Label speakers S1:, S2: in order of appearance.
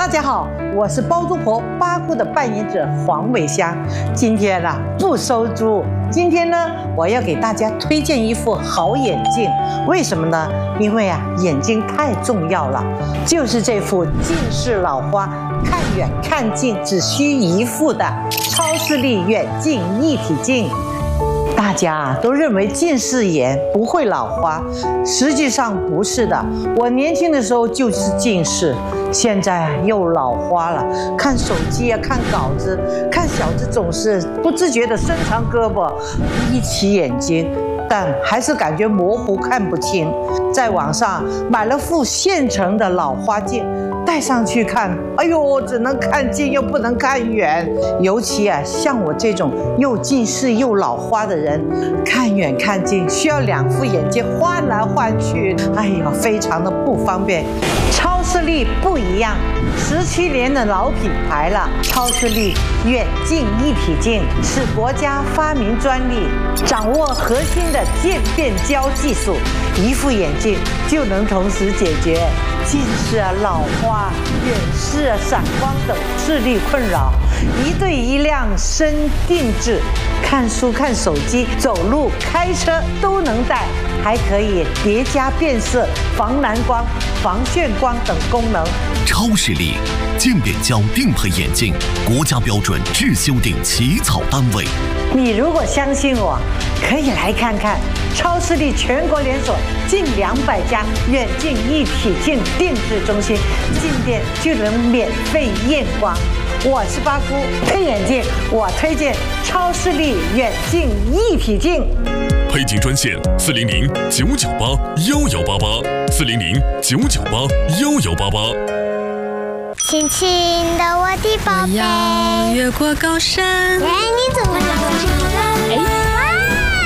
S1: 大家好，我是包租婆八姑的扮演者黄伟香。今天不收租，今天呢我要给大家推荐一副好眼镜。为什么呢？因为眼睛太重要了。就是这副近视老花，看远看近只需一副的超视力远近一体镜。大家都认为近视眼不会老花，实际上不是的。我年轻的时候就是近视，现在又老花了。看手机看稿子，看小子总是不自觉地伸长胳膊，眯起眼睛，但还是感觉模糊看不清。在网上买了副现成的老花镜，戴上去看，哎呦，只能看近又不能看远。尤其像我这种又近视又老花的人，看远看近需要2副眼镜换来换去，哎呦，非常的不方便。超视力不一样，17年的老品牌了。超视力远近一体镜是国家发明专利，掌握核心的渐变焦技术，一副眼镜就能同时解决近视老花、远视散光等视力困扰，一对一亮深定制，看书、看手机、走路、开车都能戴，还可以叠加变色、防蓝光、防眩光等功能。
S2: 超视力渐变焦定配眼镜，国家标准制修订起草单位。
S1: 你如果相信我，可以来看看超视力全国连锁近200家远近一体镜定制中心，进店就能免费验光。我是八姑，配眼镜我推荐超视力远近一体镜。
S3: 配镜专线400-998-1188，400-998-1188。
S4: 轻轻的我的宝贝，
S5: 我要越过高山。
S4: 陪你走